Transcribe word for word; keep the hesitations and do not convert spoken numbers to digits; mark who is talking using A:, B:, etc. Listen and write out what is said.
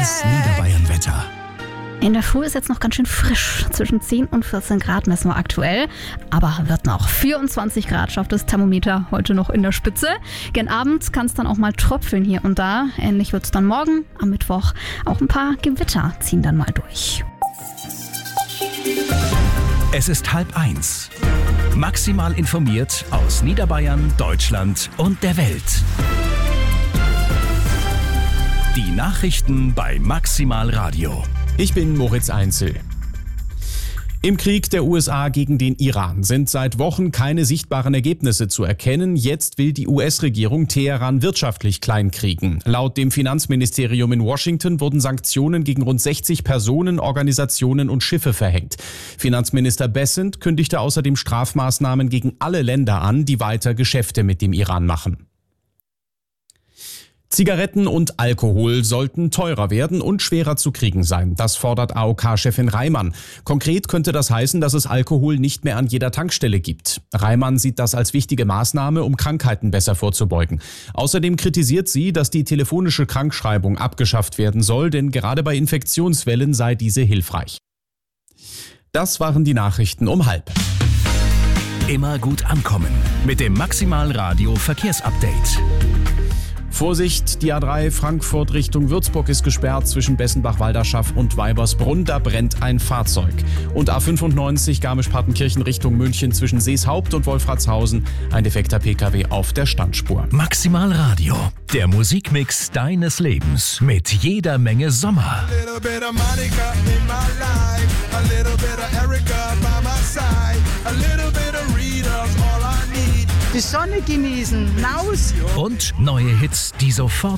A: Das Niederbayern-Wetter.
B: In der Früh ist jetzt noch ganz schön frisch. Zwischen zehn und vierzehn Grad messen wir aktuell. Aber wird noch. vierundzwanzig Grad schafft das Thermometer heute noch in der Spitze. Gegen Abend kann es dann auch mal tröpfeln hier und da. Ähnlich wird es dann morgen, am Mittwoch. Auch ein paar Gewitter ziehen dann mal durch.
A: Es ist halb eins. Maximal informiert aus Niederbayern, Deutschland und der Welt. Die Nachrichten bei Maximal Radio.
C: Ich bin Moritz Einzel. Im Krieg der U S A gegen den Iran sind seit Wochen keine sichtbaren Ergebnisse zu erkennen. Jetzt will die U S-Regierung Teheran wirtschaftlich kleinkriegen. Laut dem Finanzministerium in Washington wurden Sanktionen gegen rund sechzig Personen, Organisationen und Schiffe verhängt. Finanzminister Bessent kündigte außerdem Strafmaßnahmen gegen alle Länder an, die weiter Geschäfte mit dem Iran machen. Zigaretten und Alkohol sollten teurer werden und schwerer zu kriegen sein. Das fordert A O K-Chefin Reimann. Konkret könnte das heißen, dass es Alkohol nicht mehr an jeder Tankstelle gibt. Reimann sieht das als wichtige Maßnahme, um Krankheiten besser vorzubeugen. Außerdem kritisiert sie, dass die telefonische Krankschreibung abgeschafft werden soll, denn gerade bei Infektionswellen sei diese hilfreich. Das waren die Nachrichten um halb.
A: Immer gut ankommen mit dem Maximal Radio Verkehrsupdate.
C: Vorsicht, die A drei Frankfurt Richtung Würzburg ist gesperrt zwischen Bessenbach-Walderschaff und Weibersbrunn. Da brennt ein Fahrzeug. Und A fünfundneunzig Garmisch-Partenkirchen Richtung München zwischen Seeshaupt und Wolfratshausen. Ein defekter Pkw auf der Standspur.
A: Maximal Radio, der Musikmix deines Lebens mit jeder Menge Sommer.
D: Die Sonne genießen, raus!
A: Und neue Hits, die sofort